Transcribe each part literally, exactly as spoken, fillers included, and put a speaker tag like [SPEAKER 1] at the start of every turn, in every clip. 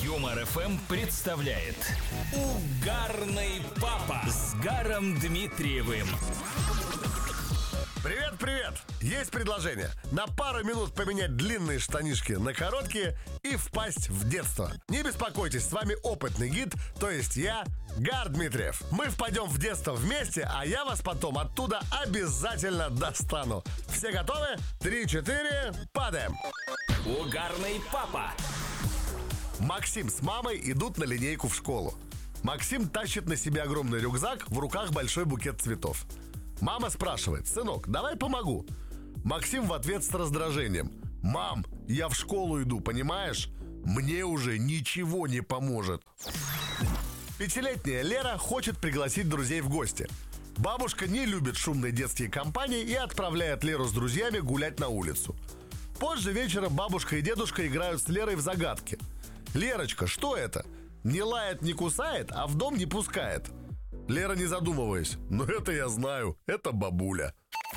[SPEAKER 1] Юмор эф эм представляет Угарный папа с Гаром Дмитриевым.
[SPEAKER 2] Привет-привет! Есть предложение. На пару минут поменять длинные штанишки на короткие и впасть в детство. Не беспокойтесь, с вами опытный гид, то есть я, Гар Дмитриев. Мы впадем в детство вместе, а я вас потом оттуда обязательно достану. Все готовы? Три-четыре, падаем!
[SPEAKER 1] Угарный папа.
[SPEAKER 2] Максим с мамой идут на линейку в школу. Максим тащит на себе огромный рюкзак, в руках большой букет цветов. Мама спрашивает: «Сынок, давай помогу». Максим в ответ с раздражением: «Мам, я в школу иду, понимаешь? Мне уже ничего не поможет». Пятилетняя Лера хочет пригласить друзей в гости. Бабушка не любит шумные детские компании и отправляет Леру с друзьями гулять на улицу. Позже вечером бабушка и дедушка играют с Лерой в загадки. «Лерочка, что это? Не лает, не кусает, а в дом не пускает». Лера, не задумываясь: «Ну это я знаю, это бабуля».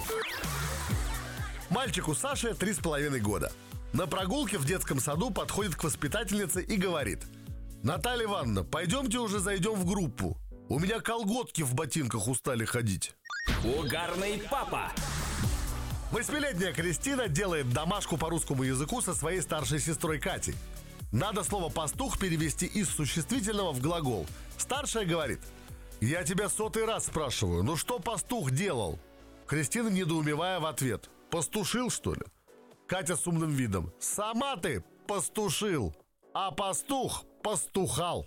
[SPEAKER 2] Мальчику Саше три с половиной года. На прогулке в детском саду подходит к воспитательнице и говорит: «Наталья Ивановна, пойдемте уже зайдем в группу. У меня колготки в ботинках устали ходить».
[SPEAKER 1] Угарный папа.
[SPEAKER 2] Восьмилетняя Кристина делает домашку по русскому языку со своей старшей сестрой Катей. Надо слово «пастух» перевести из существительного в глагол. Старшая говорит: «Я тебя сотый раз спрашиваю, ну что пастух делал?» Кристина, недоумевая, в ответ: «Пастушил, что ли?» Катя с умным видом: «Сама ты пастушил, а пастух пастухал».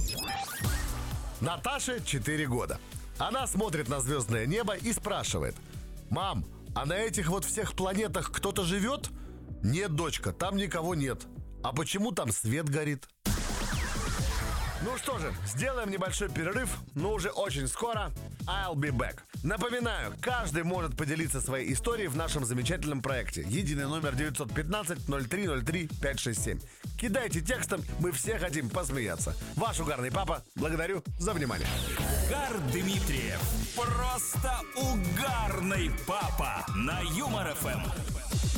[SPEAKER 2] Наташе четыре года. Она смотрит на звездное небо и спрашивает: «Мам, а на этих вот всех планетах кто-то живет?» «Нет, дочка, там никого нет». «А почему там свет горит?» Ну что же, сделаем небольшой перерыв, но уже очень скоро I'll be back. Напоминаю, каждый может поделиться своей историей в нашем замечательном проекте. Единый номер девять один пять ноль три ноль три пять шесть семь. Кидайте текстом, мы все хотим посмеяться. Ваш угарный папа. Благодарю за внимание.
[SPEAKER 1] Гар Дмитриев. Просто угарный папа на Юмор эф эм.